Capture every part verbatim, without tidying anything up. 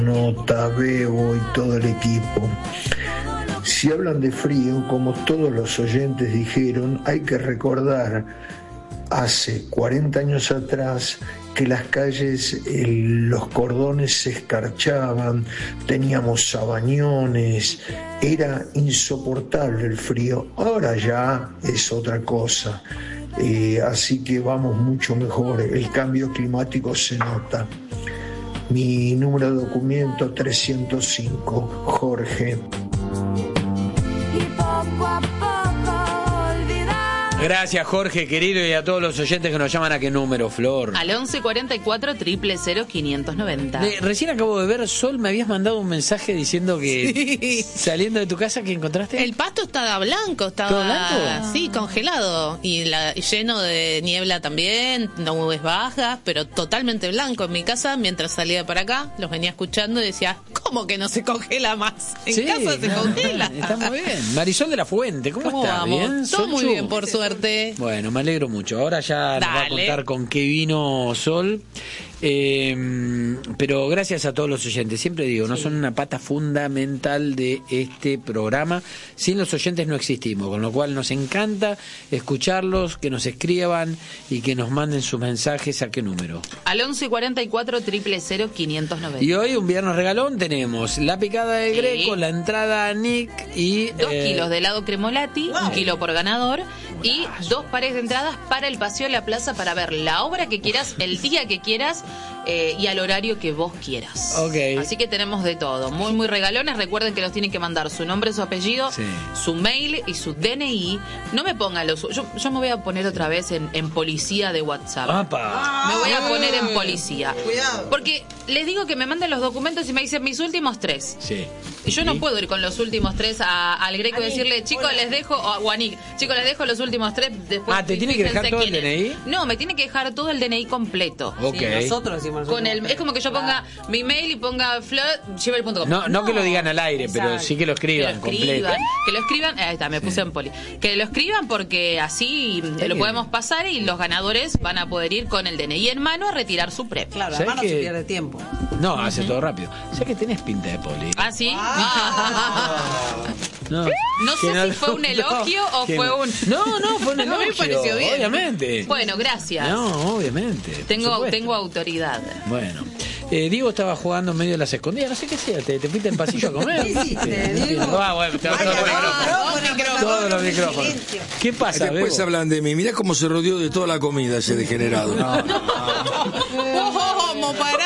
Nota, Bebo y todo el equipo. Si hablan de frío, como todos los oyentes dijeron, hay que recordar hace cuarenta años atrás que las calles, el, los cordones se escarchaban, teníamos sabañones, era insoportable el frío. Ahora ya es otra cosa, eh, así que vamos mucho mejor, el cambio climático se nota. Mi número de documento trescientos cinco, Jorge. Gracias, Jorge, querido, y a todos los oyentes que nos llaman. ¿A qué número, Flor? Al once cuarenta y cuatro, cero cero cero, quinientos noventa. De, recién acabo de ver, Sol, me habías mandado un mensaje diciendo que sí. Saliendo de tu casa, ¿qué encontraste? El pasto estaba blanco, estaba ¿Todo blanco? Sí, congelado y, la, y lleno de niebla también, nubes bajas, pero totalmente blanco en mi casa. Mientras salía para acá, los venía escuchando y decía, ¿cómo que no se congela más? En sí, casa se no, congela. Está muy bien. Marisol de la Fuente, ¿cómo, ¿Cómo está? vamos? ¿Bien? Todo muy Solchu. bien, por suerte. Bueno, me alegro mucho. Ahora ya nos va a contar con qué vino Sol. Eh, pero gracias a todos los oyentes. Siempre digo, no son una pata fundamental de este programa. Sin los oyentes no existimos, con lo cual nos encanta escucharlos, que nos escriban y que nos manden sus mensajes. ¿A qué número? Al once cuarenta y cuatro, cero cero cero, quinientos noventa. Y hoy, un viernes regalón, tenemos la picada de Sí. Greco, la entrada a Nick y... Dos eh, kilos de helado cremolati, wow. Un kilo por ganador. Y dos pares de entradas para el Paseo de la Plaza para ver la obra que quieras, el día que quieras eh, y al horario que vos quieras. Okay. Así que tenemos de todo. Muy, muy regalones. Recuerden que los tienen que mandar su nombre, su apellido, sí. Su mail y su D N I. No me pongan los... Yo, yo me voy a poner otra vez en, en policía de WhatsApp. ¡Apa! Me voy a poner en policía. Cuidado. Porque les digo que me manden los documentos y me dicen mis últimos tres. Sí. Y yo no puedo ir con los últimos tres a, al Greco y decirle, chicos, les dejo, o a Nick, chicos, les dejo los últimos tres. Después, ah, ¿te tiene que dejar todo el D N I? No, me tiene que dejar todo el D N I completo. Ok. Sí, nosotros decimos Con el, es como que yo ponga mi mail y ponga flor gmail punto com. No, no, no que lo digan al aire, exacto. Pero sí que lo escriban, que lo escriban completo. Que lo escriban, ahí está, me puse sí. en poli. Que lo escriban porque así sí. lo podemos pasar y los ganadores van a poder ir con el D N I en mano a retirar su premio. Claro, además no se pierde tiempo. No, hace uh-huh. todo rápido. Ya que tenés pinta de poli. Ah, sí. Ah. No, no sé no, si fue un elogio no, o fue no. un... No, no, fue un elogio. No me pareció bien. Obviamente. Bueno, gracias. No, obviamente. Tengo, tengo autoridad. Bueno. Eh, Diego estaba jugando en medio de las escondidas, no sé qué sea, te, te fuiste en pasillo a comer. ¿Qué hiciste, Diego? Ah, bueno, te todos los micrófonos. Todos los micrófonos. ¿Qué pasa, Después Bebo? hablan de mí, mirá cómo se rodeó de toda la comida ese degenerado. No, no. ¿Cómo pará?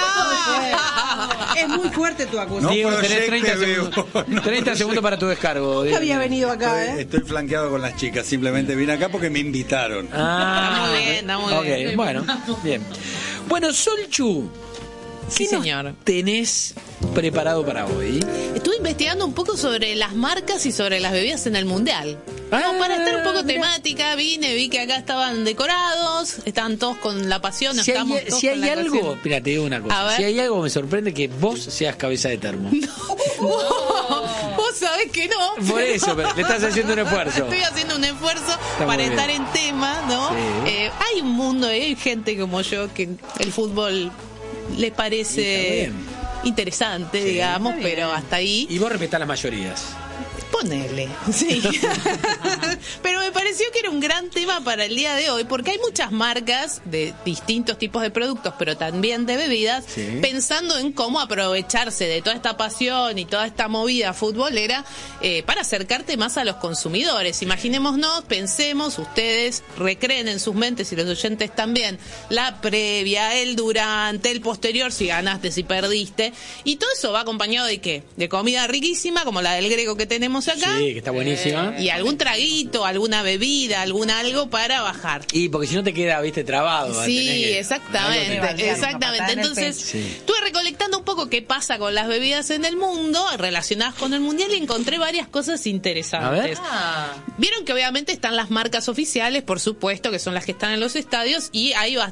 Es muy fuerte tu acusación. No, Diego, tenés treinta, segundos, no treinta segundos para tu descargo. Nunca había venido acá, estoy, ¿eh? Estoy flanqueado con las chicas, simplemente vine acá porque me invitaron. Ah, está muy bien, está muy okay, bien. Bueno, bien. Bueno, Solchu, sí, señor. ¿Tenés preparado para hoy? Estuve investigando un poco sobre las marcas y sobre las bebidas en el Mundial. Ah, no, para estar un poco temática, vine, vi que acá estaban decorados, estaban todos con la pasión. Si estamos hay, todos si con hay la algo, pasión. mira, te digo una cosa. Si hay algo, me sorprende que vos seas cabeza de termo. No, vos, vos sabés que no. Por eso, pero le estás haciendo un esfuerzo. Estoy haciendo un esfuerzo Está para estar en tema, ¿no? Sí. Eh, hay un mundo, eh, hay gente como yo que el fútbol le parece interesante, sí, digamos, pero hasta ahí. Y vos respetás las mayorías. Ponele, sí. Pero me pareció que era un gran tema para el día de hoy, porque hay muchas marcas de distintos tipos de productos, pero también de bebidas, sí. pensando en cómo aprovecharse de toda esta pasión y toda esta movida futbolera eh, para acercarte más a los consumidores. Imaginémonos, pensemos, ustedes recreen en sus mentes y los oyentes también, la previa, el durante, el posterior, si ganaste, si perdiste, y todo eso va acompañado de ¿qué? De comida riquísima, como la del Greco que tenemos acá. Sí, que está buenísima. Eh, y algún traguito, alguna bebida, algún algo para bajar. Y porque si no te queda, viste, trabado. Sí, que, exactamente, exactamente. Entonces, sí. estuve recolectando un poco qué pasa con las bebidas en el mundo, relacionadas con el Mundial, y encontré varias cosas interesantes. A ver. Ah. Vieron que obviamente están las marcas oficiales, por supuesto, que son las que están en los estadios, y hay bastante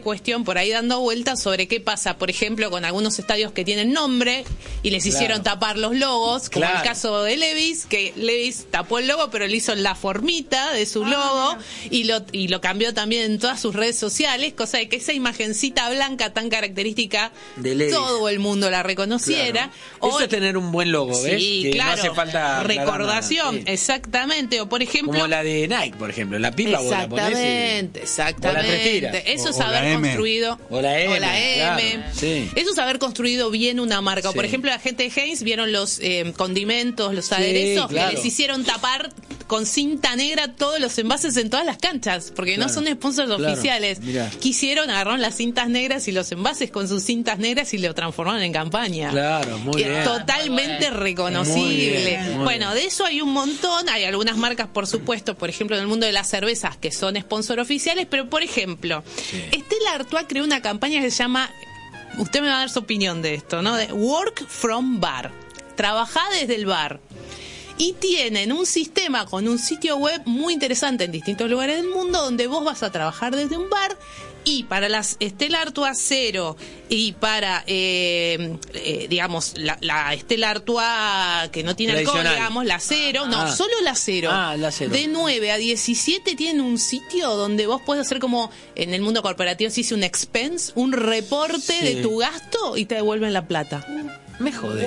cuestión por ahí dando vueltas sobre qué pasa, por ejemplo, con algunos estadios que tienen nombre y les Claro. hicieron tapar los logos, como Claro. el caso de Levi's, que Levi's tapó el logo, pero le hizo la formita de su logo y lo y lo cambió también en todas sus redes sociales, cosa de que esa imagencita blanca tan característica De Levi's. todo el mundo la reconociera. Claro. Eso es tener un buen logo, ¿ves? Sí, Que claro. no hace falta aclarar recordación, nada, sí. exactamente. O por ejemplo, Como la de Nike, por ejemplo, la pipa vos la ponés y- exactamente, exactamente. O la tres tiras. Eso O- es o la haber M. construido. O la M, o la claro, M. sí. Eso es haber construido bien una marca. O Sí. por ejemplo, la gente de Heinz vieron los eh, condimentos, los aderezos, claro. que les hicieron tapar con cinta negra todos los envases en todas las canchas, porque Claro. no son sponsors Claro. oficiales. Mirá. Quisieron, agarraron las cintas negras y los envases con sus cintas negras y lo transformaron en campaña. Claro, muy Es bien. Totalmente reconocible. Muy bien, muy Bueno, bien. de eso hay un montón. Hay algunas marcas, por supuesto, por ejemplo, en el mundo de las cervezas, que son sponsor oficiales, pero por ejemplo, Stella Artois creó una campaña que se llama, usted me va a dar su opinión de esto, ¿no? De Work from Bar. Trabajá desde el bar. Y tienen un sistema con un sitio web muy interesante en distintos lugares del mundo donde vos vas a trabajar desde un bar y para las Stella Artois Cero y para, eh, eh, digamos, la, la Stella Artois que no tiene alcohol, Tradicional. digamos, la Cero, no, Ah. solo la Cero. Ah, la Cero. De nueve a diecisiete tienen un sitio donde vos podés hacer como, en el mundo corporativo se dice un expense, un reporte Sí. de tu gasto y te devuelven la plata. Me jodés.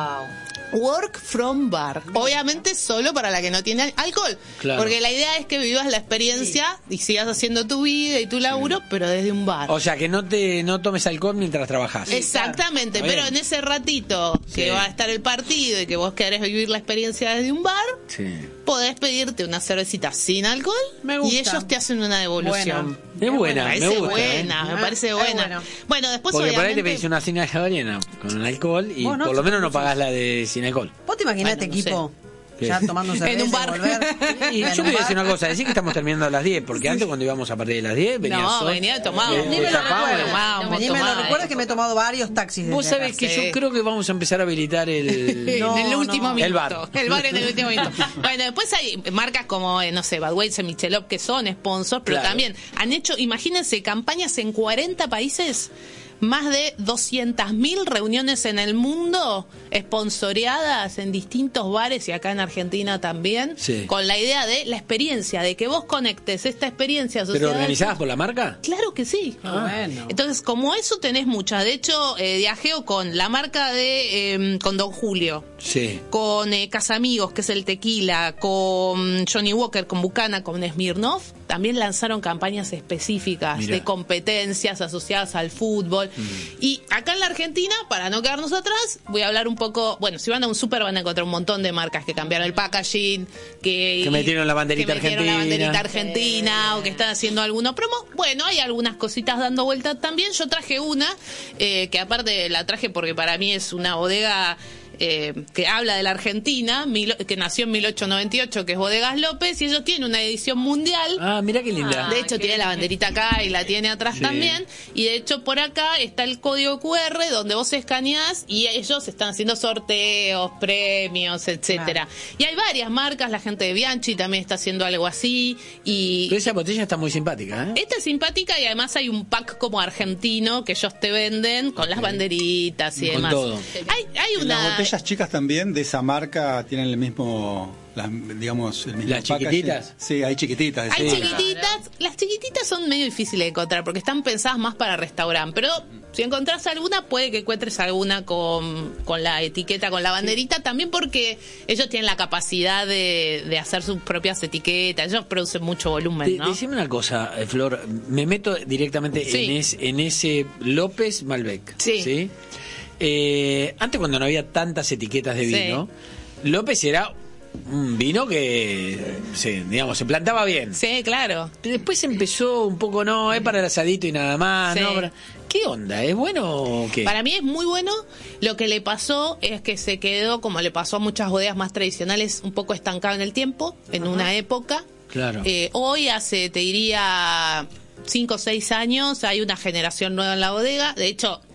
Work from bar. Obviamente solo para la que no tiene alcohol. Claro. Porque la idea es que vivas la experiencia y sigas haciendo tu vida y tu laburo, pero desde un bar. O sea, que no te no tomes alcohol mientras trabajás. Exactamente, Está pero bien. en ese ratito que Sí. va a estar el partido y que vos querés vivir la experiencia desde un bar, Sí. podés pedirte una cervecita sin alcohol Me gusta. y ellos te hacen una devolución. Bueno. Es buena, Me me parece gusta. buena, ¿eh? me Ah, parece es buena. bueno. Bueno, después Porque por ahí obviamente... te pedís una cena hawaiana con alcohol y Vos no, por lo si menos te no pagás la de sin alcohol. ¿Vos te imaginás Bueno, este no equipo ¿Qué? ya tomando cerveza En un bar. y volver? Y En yo un te voy a bar. decir una cosa, decir que estamos terminando a las diez, porque antes cuando íbamos a partir de las diez venía No, Sol, venía tomado. eh, Ni me lo tapamos, recuerdo. Tomábamos, Ni me lo tomábamos. recuerdo que me he tomado varios taxis desde Vos sabés acá. que Sí. yo creo que vamos a empezar a habilitar el... No, en el último no. minuto. El bar. El bar en el último minuto. Bueno, después hay marcas como, eh, no sé, Budweiser, Michelob, que son sponsors, pero Claro. también han hecho, imagínense, campañas en cuarenta países, más de doscientas mil reuniones en el mundo, sponsoreadas en distintos bares y acá en Argentina también, Sí. con la idea de la experiencia, de que vos conectes esta experiencia asociada ¿Pero organizadas por la marca? Claro que sí. Ah, bueno. Entonces, como eso tenés muchas. De hecho, eh, viajeo con la marca de eh, con Don Julio, Sí. con eh, Casamigos, que es el tequila, con Johnny Walker, con Bucana, con Smirnoff. También lanzaron campañas específicas Mirá. de competencias asociadas al fútbol. Y acá en la Argentina, para no quedarnos atrás, voy a hablar un poco. Bueno, si van a un súper van a encontrar un montón de marcas que cambiaron el packaging, que, Que metieron la banderita que metieron la argentina. banderita argentina o que están haciendo alguna promo. Bueno, hay algunas cositas dando vuelta también. Yo traje una, eh, que aparte la traje porque para mí es una bodega eh, que habla de la Argentina, mil, que nació en mil ochocientos noventa y ocho, que es Bodegas López, y ellos tienen una edición mundial. Ah, mira qué linda. De hecho, tiene la banderita acá y la tiene atrás Sí. también. Y de hecho, por acá está el código cu erre donde vos escaneás y ellos están haciendo sorteos, premios, etcétera. Y hay varias marcas, la gente de Bianchi también está haciendo algo así. Y Pero esa botella está muy simpática, ¿eh? esta es simpática y además hay un pack como argentino que ellos te venden con las banderitas y Con demás. todo. Hay, hay En las una... botellas chicas también de esa marca tienen el mismo, las, digamos, el mismo ¿Las packaging. chiquititas? Sí, hay chiquititas. Hay sí. chiquititas, las chiquititas son medio difíciles de encontrar porque están pensadas más para restaurante, pero si encontrás alguna puede que encuentres alguna con, con la etiqueta, con la banderita, también porque ellos tienen la capacidad de, de hacer sus propias etiquetas, ellos producen mucho volumen, De- ¿no? Decime una cosa, eh, Flor, me meto directamente Sí. en, es- en ese López Malbec. Sí. Eh, antes cuando no había tantas etiquetas de Sí. vino, López era un vino que, se, digamos, se plantaba bien. Sí, claro. Después empezó un poco, no, es para el asadito y nada más, Sí. ¿no? Para- ¿Qué onda? ¿Es bueno o qué? Para mí es muy bueno. Lo que le pasó es que se quedó, como le pasó a muchas bodegas más tradicionales, un poco estancado en el tiempo, en una época. Claro. Eh, hoy, hace, te diría, cinco o seis años, hay una generación nueva en la bodega. De hecho,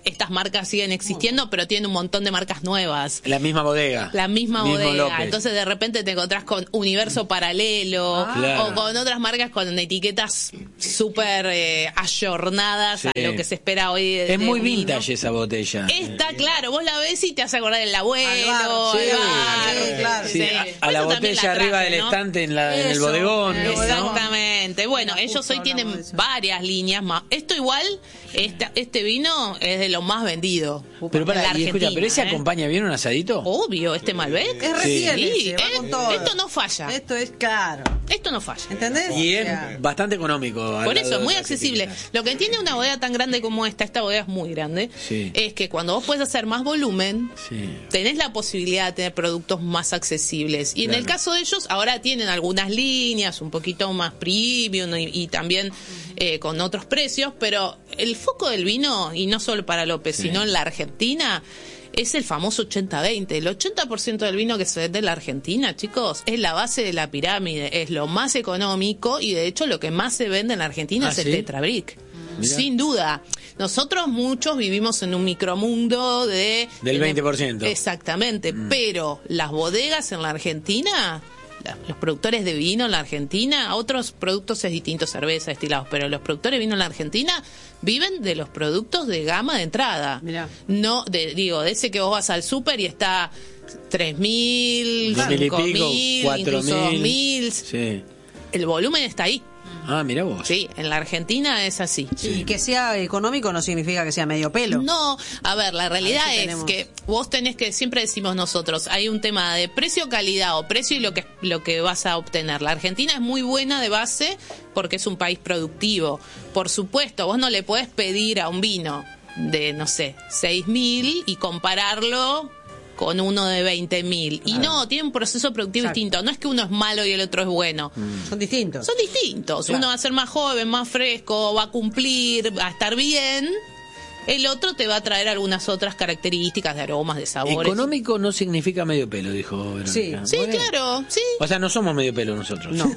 estas marcas siguen existiendo, pero tienen un montón de marcas nuevas. La misma bodega. La misma Mismo bodega. López. Entonces de repente te encontrás con Universo Paralelo Ah. Claro. o con otras marcas con etiquetas súper eh, ayornadas Sí. a lo que se espera hoy de, Es de muy vino. vintage esa botella. Está claro, vos la ves y te hace acordar del abuelo, Al bar, al sí, bar, sí, claro. Sí, sí. a, a Por la eso también botella la arriba traje, del ¿no? estante en, la, en el Eso, bodegón. en el ¿no? bodegón. Exactamente. Bueno, Justo ellos hoy hablamos tienen de eso. varias líneas más. Esto igual, esta, este vino es de lo más vendido. Pero en para, la y escucha, Argentina, ¿pero ese ¿eh? acompaña bien un asadito? Obvio, este Malbec. Es Sí. recién Sí, ese, va eh, con todo. esto no falla. Esto es claro. Esto no falla. ¿Entendés? Y O es sea, bastante económico. al Por lado eso, es de muy las accesible. etiquetas. Lo que tiene una bodega tan grande como esta, esta bodega es muy grande, Sí. es que cuando vos puedes hacer más volumen, Sí. tenés la posibilidad de tener productos más accesibles. Y en Claro. el caso de ellos, ahora tienen algunas líneas un poquito más premium y, y también eh, con otros precios, pero el foco del vino, y no solo para López, Sí. sino en la Argentina, es el famoso ochenta veinte. El ochenta por ciento del vino que se vende en la Argentina, chicos, es la base de la pirámide, es lo más económico y de hecho lo que más se vende en la Argentina ¿Ah, es el sí? Tetrabric. Mirá. Sin duda. Nosotros muchos vivimos en un micromundo de... Del veinte por ciento. Exactamente, pero las bodegas en la Argentina, la- los productores de vino en la Argentina, otros productos es distinto, cerveza, destilados, pero los productores de vino en la Argentina viven de los productos de gama de entrada. Mirá. No, de, digo, de ese que vos vas al súper y está tres mil, Dos mil y cinco pico, mil, cuatro incluso dos mil. mil. Sí. El volumen está ahí. Ah, mira vos. Sí, en la Argentina es así. Y que sea económico no significa que sea medio pelo. No, a ver, la realidad A ver si es tenemos. que vos tenés que, siempre decimos nosotros, hay un tema de precio-calidad o precio y lo que, lo que vas a obtener. La Argentina es muy buena de base porque es un país productivo. Por supuesto, vos no le podés pedir a un vino de, no sé, seis mil y compararlo con uno de veinte mil. Y no, tiene un proceso productivo Exacto. distinto. No es que uno es malo y el otro es bueno. Son distintos. Son distintos. Claro. Uno va a ser más joven, más fresco, va a cumplir, va a estar bien. El otro te va a traer algunas otras características de aromas, de sabores. Económico no significa medio pelo, dijo Verónica. Sí. Sí, Bueno. claro, sí. O sea, no somos medio pelo nosotros. No.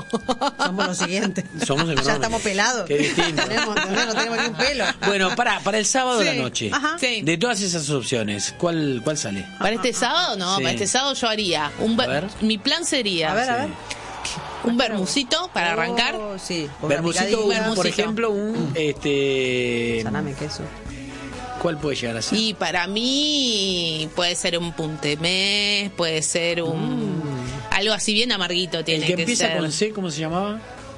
Somos los siguientes. Somos económicos. Ya estamos pelados. Qué distinto. Tenemos, ¿entendés? No tenemos ni un pelo. Bueno, para, para el sábado de Sí. la noche, Ajá. Sí. de todas esas opciones, ¿cuál, cuál sale? Para este sábado, no, Sí. para este sábado yo haría un ver- A ver. mi plan sería A ver, a ver. un vermucito para arrancar. Oh, sí. con una Vermucito, picadilla. un- Vermucito. por ejemplo, un este Salame, queso. ¿cuál puede llegar a ser? Y para mí puede ser un puntemés, puede ser un algo así bien amarguito El tiene que que, empieza ser. con C, ¿cómo se llamaba?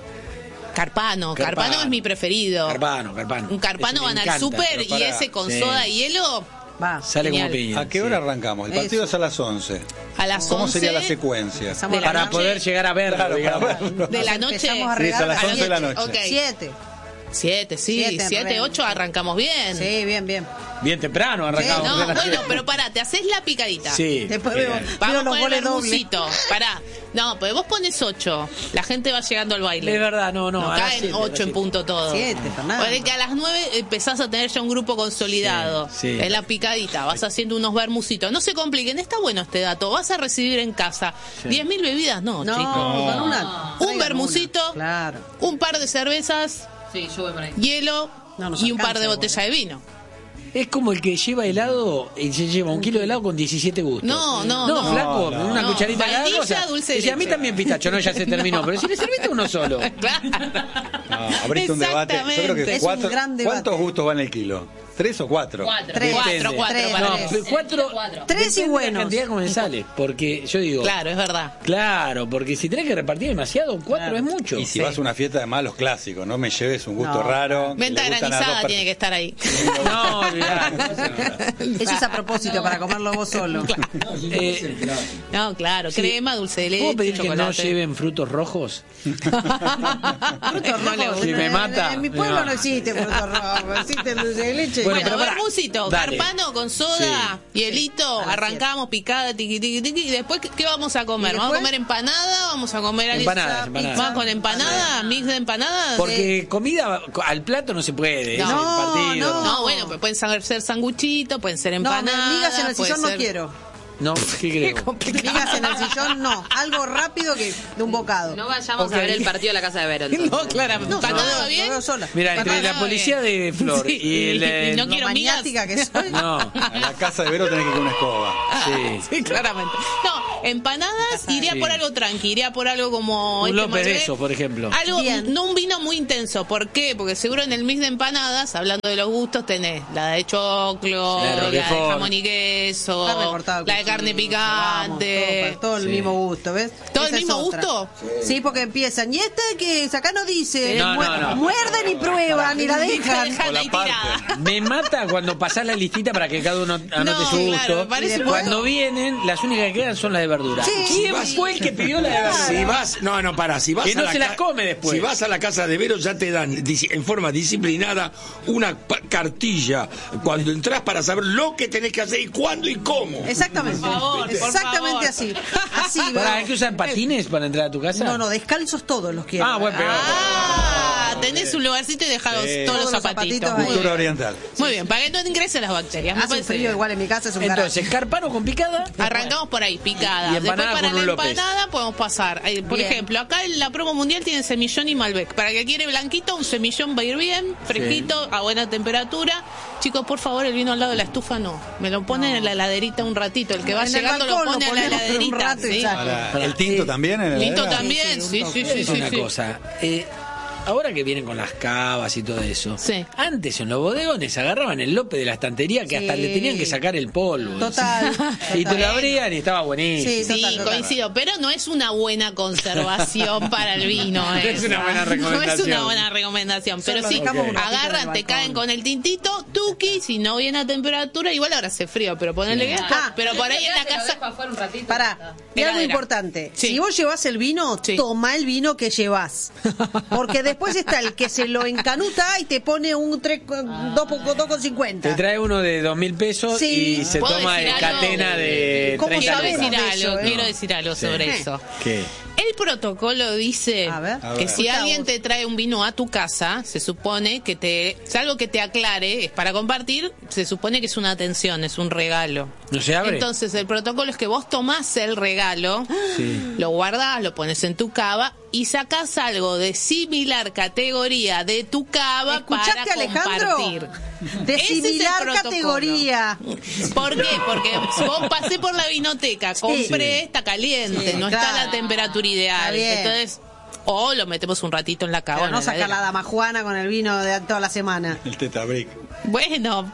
Carpano. Carpano, Carpano. es mi preferido. Carpano, Carpano. Un carpano Ese me van al encanta, súper pero y para- ese con Sí. soda y hielo Va. Sale Genial. como piña. ¿A qué sí. hora arrancamos? El partido Eso. es a las once. a las ¿Cómo once sería la secuencia? Empezamos de la Para noche. poder llegar a verlo, Claro, digamos. para verlo. de la Nos noche. empezamos a Sí, regar a las a once de la noche. Ok. Siete. Siete, sí, Siete, siete, re- ocho arrancamos bien. Sí, bien, bien. Bien temprano arrancamos. No, de las bueno, siete. pero pará, te haces la picadita. Sí. Después bien. vemos. Vamos Veo a los poner goles dobles. vermucito. Pará. No, pero vos pones ocho. La gente va llegando al baile. Es verdad, no, no. No a las caen siete, a las ocho en siete. punto todo. Siete, Fernando. Porque que a las nueve empezás a tener ya un grupo consolidado. Sí, sí. En la picadita, vas haciendo unos vermucitos. No se compliquen, está bueno este dato. Vas a recibir en casa Sí. diez mil bebidas, no, No, chicos. con una. Un traigan vermucito. una. Claro. Un par de cervezas, Sí, yo voy por ahí. hielo No nos y un par alcanza de igual, botellas de vino. Es como el que lleva helado y se lleva un kilo de helado con diecisiete gustos. No, no, No, no. flaco, No, no. una No, cucharita cada vainilla, cosa. dulce de Dice, a mí leche. también pistacho, no, ya se terminó. Pero si le serviste uno solo. Claro. No, abriste un debate. Yo creo que Es un cuatro, gran debate. ¿cuántos gustos van el kilo? ¿Tres o cuatro? Cuatro. Tres. Cuatro, Depende. cuatro, Tres. para No, mí. pero cuatro. Cuatro. Tres y depende de buenos. la cantidad como me sale. Porque yo digo. Claro, es verdad. Claro, porque si tenés que repartir demasiado, cuatro Claro. es mucho. Y si Sí. vas a una fiesta, además los clásicos, no me lleves un gusto No. raro. que Venta le gustan a las granizada dos tiene que estar ahí. No, olvidate. Eso es a propósito, para comerlo vos solo. Eh, No, claro, Sí. crema, dulce de leche, ¿Puedo pedir que no chocolate. lleven frutos rojos? Frutos No le rojos. Si me En- mata, En mi me pueblo va. no existe frutos rojos. Existe el dulce de leche. Bueno, Bueno, pero pará. vermucito, Dale. carpano con soda, hielito, A las arrancamos picada, tiqui, tiqui, tiqui, y después, ¿qué, qué vamos a comer? ¿Y ¿Vamos a después? comer empanada? ¿Vamos a comer Empanadas, pizza? empanadas. ¿Vamos con empanada? ¿Mix de empanadas? Porque comida al plato no se puede. No. es el partido. No. No, bueno, pues pueden ser, ser sanguchitos, pueden ser No, empanadas. migas en el puede sillón no ser- quiero. No, ¿qué creo? Migas en el sillón, no. Algo rápido que de un bocado. No vayamos Okay. a ver el partido de la casa de Vero. Entonces. No, claramente. No, ¿Empanada lo veo- bien? lo veo sola. Mira, entre Empanada la policía bien. de Flor Sí, y el... y no el- quiero Lo migas. maniática que soy. No, A la casa de Vero tenés que ir con una escoba. sí. Sí, claramente. No, empanadas iría Sí. por algo tranqui, iría por algo como... Un este López de Malbec. esos, por ejemplo. Algo, Bien. no un vino muy intenso. ¿Por qué? Porque seguro en el mix de empanadas, hablando de los gustos, tenés la de choclo, La de la de Roquefort. jamón y queso, Carne cortada, la de carne cuchillo, vamos, picante. todo, todo el Sí. mismo gusto, ¿ves? ¿Todo el Esa es mismo otra. gusto? Sí, porque empiezan. Y este que acá no dice, No, mu- no, no. muerden y prueban y la dejan. Dejan O la ahí parte. tirada. Me mata cuando pasás la listita para que cada uno anote No, su gusto. claro, me parece un Cuando poco- vienen, las únicas que quedan son las de verdura. Sí. ¿Quién vas- fue el que pidió la de verdura? Si vas, no, no, para, si vas Que a no la se las ca- come después. Si vas a la casa de Vero ya te dan dis- en forma disciplinada una pa- cartilla cuando entras para saber lo que tenés que hacer y cuándo y cómo. Exactamente. Por favor, por Exactamente favor. así. Así, ¿Para, ¿verdad? ¿Hay que usar patines para entrar a tu casa? No, no, descalzos todos los quiero. Ah, bueno, pero... Ah, tenés un lugarcito y dejá los- Sí. todos los Todos los zapatitos. zapatitos Muy ahí. Cultura bien. oriental. Muy bien, para que no ingresen las bacterias. Me Hace un parece frío bien. igual en mi casa, es un Entonces, carpano con picada. Arrancamos por ahí, picada. Y Después empanada para con la un López. empanada podemos pasar. eh, Por Bien. ejemplo, acá en la promo mundial tienen semillón y Malbec. Para el que quiere blanquito, un semillón va a ir bien, fresquito, a buena temperatura. Chicos, por favor, el vino al lado de la estufa no. Me lo ponen en la heladerita un ratito. El que va En el llegando lo balcón pone lo a la ponemos un heladerita. rato y ¿sí? sale. Para- Para- ¿El tinto eh, también? En la Tinto heladera? también, sí, sí, sí, Es sí, una sí. cosa. Eh, ahora que vienen con las cavas y todo eso. Sí. Antes en los bodegones agarraban el lope de la estantería que hasta Sí. le tenían que sacar el polvo. Total. Y te total. lo abrían y estaba buenísimo. Sí, Sí, total, total. coincido, pero no es una buena conservación para el vino. No es esa. una buena No es recomendación. una buena recomendación, pero Solo sí, dejamos un ratito en agarran, el te balcón. caen con el tintito, tuki, si no viene a temperatura, igual ahora hace frío, pero ponele que Ah. pero por ahí en la Te lo casa... dejo afuera un ratito. Pará, y algo Heladera. importante. Sí. Si vos llevas el vino, Sí. toma el vino que llevas. Porque después está el que se lo encanuta y te pone un tres dos con cincuenta. Te trae uno de dos mil pesos Sí. y se ¿Puedo toma de decir algo? catena de ¿Cómo treinta Quiero sabemos lucas. decir de eso, algo, eh? quiero decir algo Sí. sobre Eh. eso. ¿Qué? El protocolo dice A ver. A que ver. si Escuchá alguien vos. te trae un vino a tu casa, se supone que te, salvo que te aclare, es para compartir, se supone que es una atención, es un regalo. ¿No se abre? Entonces el protocolo es que vos tomás el regalo, Sí. lo guardás, lo pones en tu cava y sacás algo de similar categoría de tu cava para ¿Escuchaste, Alejandro? compartir. De Ese es el similar protocolo. categoría. ¿Por qué? Porque vos pasé por la vinoteca, compré, está caliente, Sí, no claro. está a la temperatura ideal. Está bien. Entonces, o lo metemos un ratito en la cava. Pero en no la sacar la heladera. dama Juana con el vino de toda la semana. El tetabric. Bueno,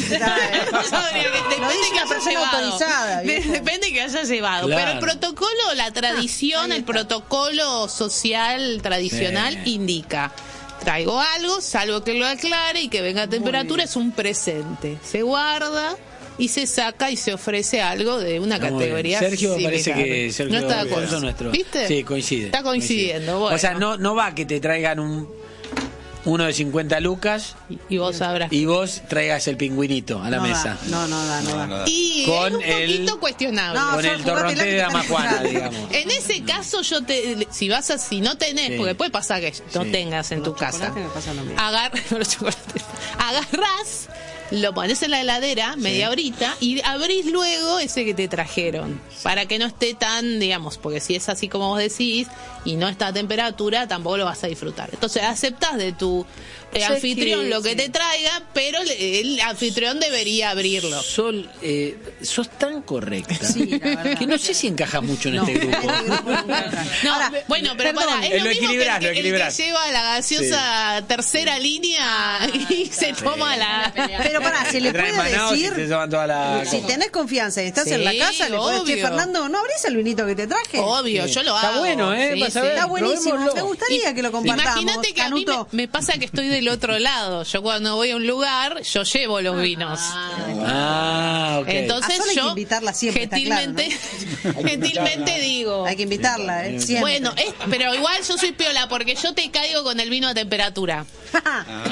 no sabría que- Lo depende dice que una haya persona llevado. autorizada, De- viejo. Depende que haya llevado. Claro. Pero el protocolo, la tradición, el protocolo social tradicional Sí. indica. Traigo algo, salvo que lo aclare y que venga a temperatura, es un presente. Se guarda y se saca y se ofrece algo de una Muy categoría. bien. Sergio similar. parece que Sergio no está de Alfonso acuerdo. nuestro. ¿Viste? Sí, coincide. Está coincidiendo. Bueno. O sea, no, no va que te traigan un uno de cincuenta lucas Y vos sabrás. y vos traigas el pingüinito a la No mesa. da, No, no da, no, No, da. no da. Y Con es un poquito el- cuestionable. No, Con son el torronté jugatela de que Dama están Juana, esperando. digamos. En ese caso yo te si vas a si no tenés, Sí. porque puede pasar que no Sí. tengas en tu Los casa. chocolates me pasa lo mismo. Agar los chocolates. Agarrás, lo pones en la heladera media horita y abrís luego ese que te trajeron para que no esté tan, digamos, porque si es así como vos decís y no está a temperatura, tampoco lo vas a disfrutar. Entonces aceptás de tu eh, Sí, anfitrión lo que sí. te traiga, pero le- el anfitrión debería abrirlo. Sol, eh, sos tan correcta Sí, la verdad. que no sé si encaja mucho en No, este grupo. este grupo no encaja. No, Ahora, bueno, pero perdón, pará, es eh, lo, lo mismo que equilibrás, el, que lo el que equilibrás. lleva la gaseosa tercera línea y se toma la... Pero pará, se le Te traen puede Manaos y decir, te toman toda la si copa. tenés confianza y estás Sí, en la casa, le podés decir, obvio. Fernando, ¿no abrís el vinito que te traje? Obvio, yo lo Está hago. bueno, ¿eh? Sí, Vas a sí. ver. Está buenísimo, Probémoslo. me gustaría que lo compartamos. Imagínate que a mí me, Canuto. me pasa que estoy del otro lado. Yo cuando voy a un lugar, yo llevo los vinos. Ah, ok. Entonces A Sol hay que yo invitarla siempre, está claro, gentilmente, gentilmente digo... Hay que invitarla, ¿eh? Siempre. Bueno, es- pero igual yo soy piola porque yo te caigo con el vino a temperatura. no,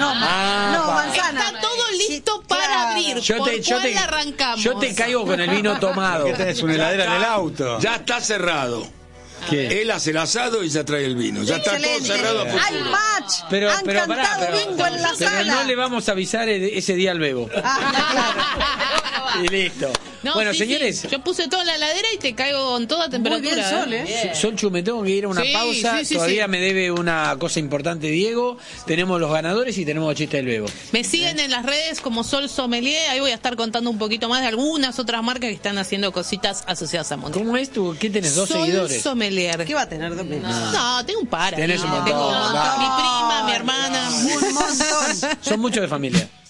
Ah, no, pa. manzana. Está todo listo Sí, para claro. abrir. yo ¿Por te, yo cuál te, arrancamos? yo te caigo con el vino tomado. ¿Qué tenés? ¿Una heladera en el auto? Ya está cerrado. ¿Qué? Él hace el asado y ya trae el vino. Ya está todo Excelente. cerrado. a futuro. ¡Hay match! Pero, Han pero, pará, cantado pero, bingo en la pero sala. no le vamos a avisar e- ese día al bebo. Ah, claro. Y listo. No, bueno, sí, señores. Sí. Yo puse todo en la heladera y te caigo con toda temperatura. Muy bien, Sol, ¿eh? ¿eh? Solchu, me tengo que ir a una Sí, pausa. sí, sí, Todavía sí. me debe una cosa importante, Diego. Tenemos los ganadores y tenemos chiste del Bebo. Me siguen en las redes como Sol Sommelier. Ahí voy a estar contando un poquito más de algunas otras marcas que están haciendo cositas asociadas a Montevideo. ¿Cómo es tú? ¿Qué tenés? ¿Dos Sol seguidores? Sommelier. ¿Qué va a tener? Dos No, no, tengo un par. Tenés ahí. un montón. Tengo No. mi prima, mi hermana. Un montón. Son muchos de familia.